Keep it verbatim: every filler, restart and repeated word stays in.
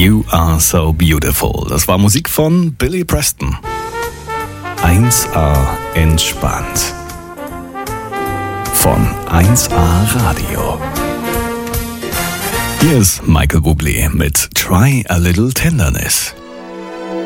You Are So Beautiful. Das war Musik von Billy Preston. eins A entspannt. Von eins A Radio. Hier ist Michael Bublé mit Try a Little Tenderness.